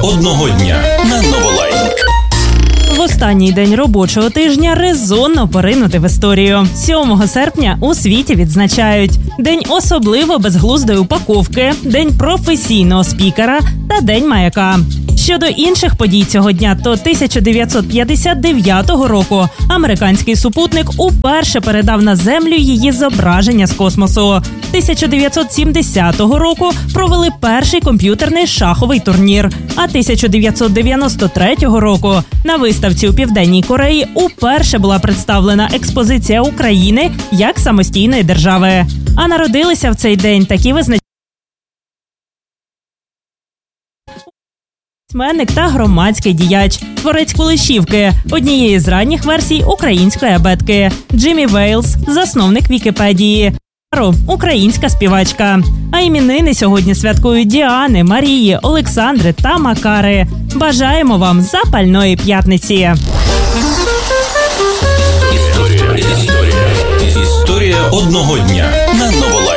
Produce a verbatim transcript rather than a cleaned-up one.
одного дня на Новолайн. В останній день робочого тижня резонно поринути в історію. сьомого серпня у світі відзначають День особливо безглуздої упаковки, День професійного спікера та День маяка. Щодо інших подій цього дня, то тисяча дев'ятсот п'ятдесят дев'ятого року американський супутник уперше передав на Землю її зображення з космосу. тисяча дев'ятсот сімдесятого року провели перший комп'ютерний шаховий турнір, а тисяча дев'ятсот дев'яносто третього року на виставці у Південній Кореї уперше була представлена експозиція України як самостійної держави. А народилися в цей день такі визначні письменник та громадський діяч, творець Кулешівки, однієї з ранніх версій української абетки, Джиммі Вейлс, засновник Вікіпедії, українська співачка. А іменини сьогодні святкують Діани, Марії, Олександри та Макари. Бажаємо вам запальної п'ятниці! Історія, історія, історія одного дня на